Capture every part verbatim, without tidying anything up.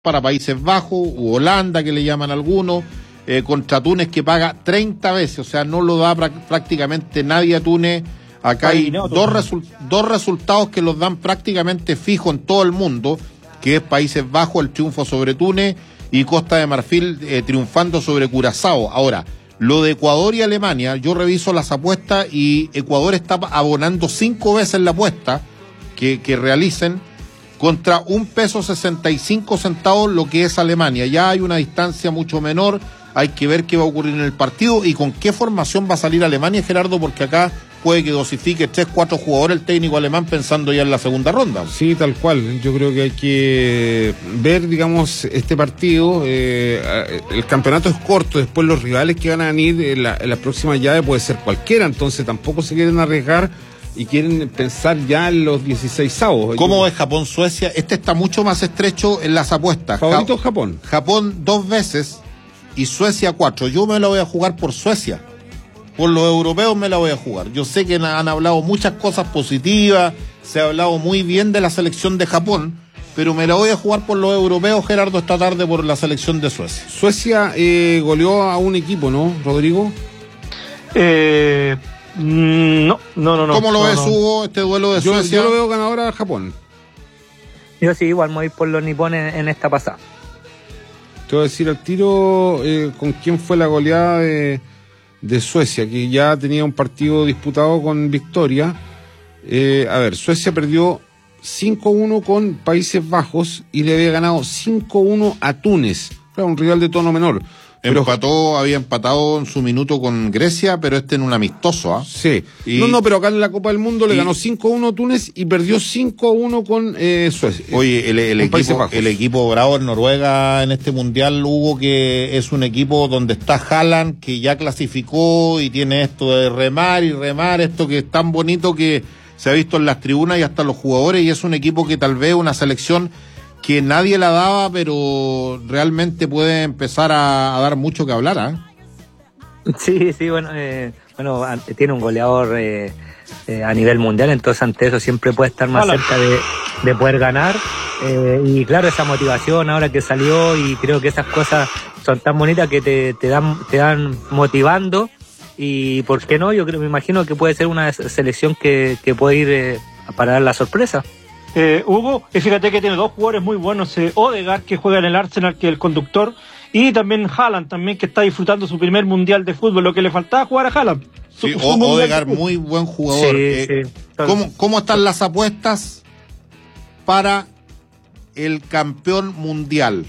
para Países Bajos u Holanda, que le llaman algunos, eh, contra Túnez, que paga treinta veces, o sea, no lo da pra- prácticamente nadie a Túnez. Acá hay no, dos, resu- dos resultados que los dan prácticamente fijo en todo el mundo, que es Países Bajos, el triunfo sobre Túnez, y Costa de Marfil eh, triunfando sobre Curazao. Ahora, lo de Ecuador y Alemania, yo reviso las apuestas y Ecuador está abonando cinco veces la apuesta que, que realicen contra un peso sesenta y cinco centavos lo que es Alemania. Ya hay una distancia mucho menor, hay que ver qué va a ocurrir en el partido y con qué formación va a salir Alemania, Gerardo, porque acá puede que dosifique tres, cuatro jugadores el técnico alemán pensando ya en la segunda ronda. Sí, tal cual. Yo creo que hay que ver, digamos, este partido. Eh, el campeonato es corto, después los rivales que van a venir en la, en la próxima llave puede ser cualquiera, entonces tampoco se quieren arriesgar y quieren pensar ya en los dieciseisavos. ¿Cómo es Japón-Suecia? Este está mucho más estrecho en las apuestas. Favorito ja- Japón. Japón dos veces y Suecia cuatro. Yo me la voy a jugar por Suecia. Por los europeos me la voy a jugar. Yo sé que han hablado muchas cosas positivas, se ha hablado muy bien de la selección de Japón, pero me la voy a jugar por los europeos, Gerardo, esta tarde por la selección de Suecia. Suecia eh, goleó a un equipo, ¿no, Rodrigo? Eh, no, no, no, no. ¿Cómo lo no, ves, no. Hugo, este duelo de Yo, Suecia? yo lo veo ganador a Japón. Yo sí, igual me voy por los nipones en esta pasada. Te voy a decir al tiro eh, con quién fue la goleada de, de Suecia, que ya tenía un partido disputado con victoria. Eh, a ver, Suecia perdió cinco uno con Países Bajos y le había ganado cinco uno a Túnez. Era un rival de tono menor. Pero, Empató, había empatado en su minuto con Grecia, pero este en un amistoso, ¿ah? sí. Y- no, no, pero acá en la Copa del Mundo le y- ganó cinco uno a Túnez y perdió cinco uno con eh, Suecia. Oye, el, el con Países equipo, Bajos. el equipo bravo en Noruega en este mundial, Hugo, que es un equipo donde está Haaland, que ya clasificó y tiene esto de remar y remar, esto que es tan bonito que se ha visto en las tribunas y hasta los jugadores, y es un equipo que tal vez una selección que nadie la daba, pero realmente puede empezar a, a dar mucho que hablar, ¿ah? Sí, sí, bueno, eh, bueno, an- tiene un goleador eh, eh, a nivel mundial, entonces ante eso siempre puede estar más Hola. cerca de, de poder ganar. Eh, y claro, esa motivación ahora que salió, y creo que esas cosas son tan bonitas que te, te dan te dan motivando. Y por qué no, yo creo, me imagino que puede ser una selección que, que puede ir eh, para dar la sorpresa. Eh, Hugo, y fíjate que tiene dos jugadores muy buenos, eh, Odegaard, que juega en el Arsenal, que es el conductor, y también Haaland, también, que está disfrutando su primer mundial de fútbol, lo que le faltaba jugar a Haaland. Su- Sí, su o- mundial de Odegaard, fútbol. muy buen jugador. Sí, Eh, sí. ¿cómo, ¿Cómo están las apuestas para el campeón mundial?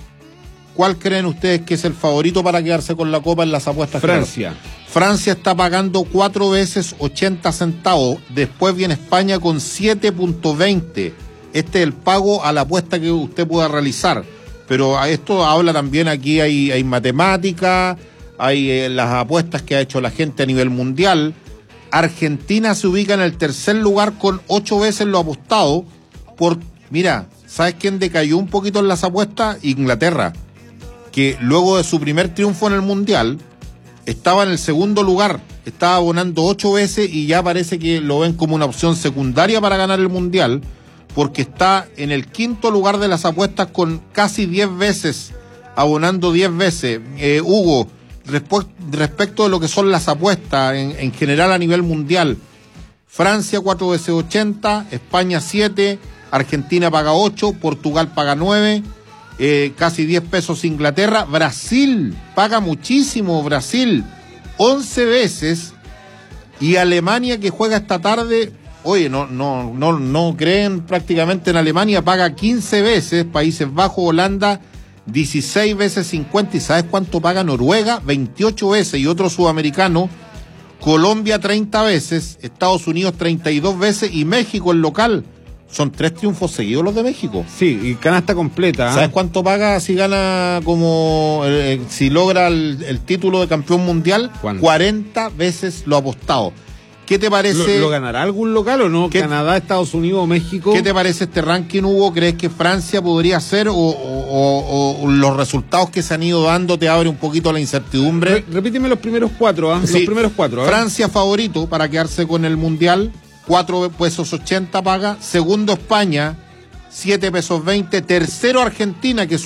¿Cuál creen ustedes que es el favorito para quedarse con la copa en las apuestas? Francia. Francia está pagando cuatro veces ochenta centavos. Después viene España con siete punto veinte. Este es el pago a la apuesta que usted pueda realizar. Pero a esto habla también, aquí hay, hay matemática, hay eh, las apuestas que ha hecho la gente a nivel mundial. Argentina se ubica en el tercer lugar con ocho veces lo apostado. Por, mira, ¿sabes quién decayó un poquito en las apuestas? Inglaterra, que luego de su primer triunfo en el mundial estaba en el segundo lugar, estaba abonando ocho veces y ya parece que lo ven como una opción secundaria para ganar el mundial, porque está en el quinto lugar de las apuestas con casi diez veces, abonando diez veces. Eh, Hugo, respu- respecto de lo que son las apuestas en, en general a nivel mundial, Francia cuatro veces ochenta, España siete, Argentina paga ocho, Portugal paga nueve, eh, casi diez pesos Inglaterra, Brasil paga muchísimo, Brasil once veces, y Alemania, que juega esta tarde, oye, no, no, no, no creen prácticamente en Alemania, paga quince veces, Países Bajos, Holanda dieciséis veces cincuenta, y ¿sabes cuánto paga Noruega? veintiocho veces, y otro sudamericano, Colombia treinta veces, Estados Unidos treinta y dos veces, y México el local. Son tres triunfos seguidos los de México. Sí, y canasta completa. ¿eh? ¿Sabes cuánto paga si gana como, eh, si logra el, el título de campeón mundial? ¿Cuánto? cuarenta veces lo apostado. ¿Qué te parece? ¿Lo, lo ganará algún local o no? ¿Qué- Canadá, Estados Unidos, México. ¿Qué te parece este ranking, Hugo? ¿Crees que Francia podría ser o, o- o- o los resultados que se han ido dando te abre un poquito la incertidumbre? Re- repíteme los primeros cuatro, ¿ah? Sí. Los primeros cuatro. ¿eh? Francia favorito para quedarse con el mundial, cuatro pesos ochenta paga. Segundo España, siete pesos veinte. Tercero Argentina, que